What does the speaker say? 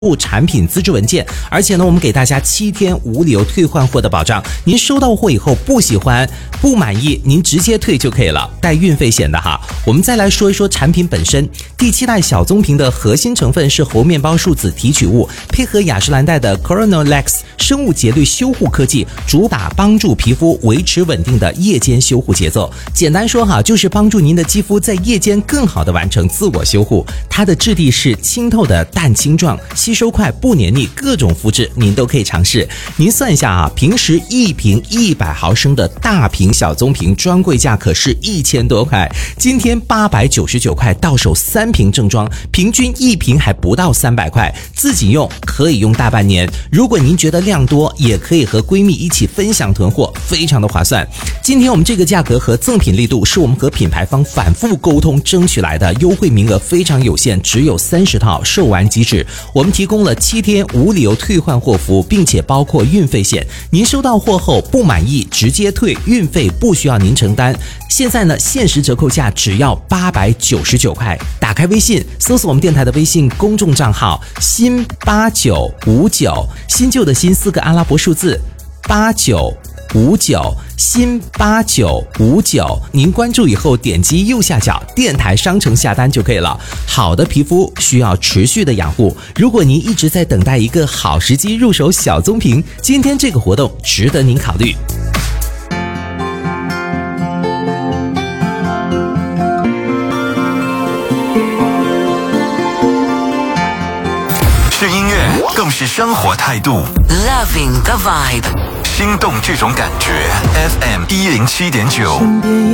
产品资质文件，而且呢，我们给大家7天无理由退换货的保障。您收到货以后不喜欢、不满意，您直接退就可以了，带运费险的哈。我们再来说一说产品本身。第7代小棕瓶的核心成分是猴面包树脂提取物，配合雅诗兰黛的 Coronalex 生物节律修护科技，主打帮助皮肤维持稳定的夜间修护节奏。简单说哈，就是帮助您的肌肤在夜间更好的完成自我修护。它的质地是清透的蛋清状，吸收快，不黏腻，各种肤质您都可以尝试。您算一下啊，平时一瓶100毫升的大瓶小棕瓶专柜价可是1000多块，今天899块到手3瓶正装，平均1瓶还不到300块，自己用可以用大半年。如果您觉得量多，也可以和闺蜜一起分享囤货，非常的划算。今天我们这个价格和赠品力度是我们和品牌方反复沟通争取来的，优惠名额非常有限，只有30套，售完即止。我们提供了7天无理由退换货服务，并且包括运费险。您收到货后不满意直接退，运费不需要您承担。现在呢，限时折扣价只要899块。打开微信，搜索我们电台的微信公众账号新8959，新旧的新4个阿拉伯数字8959，新8959，您关注以后点击右下角电台商城下单就可以了。好的皮肤需要持续的养护，如果您一直在等待一个好时机入手小棕瓶，今天这个活动值得您考虑。 是音乐，更是生活态度。 Loving the vibe， 心动这种感觉。FM 107.9。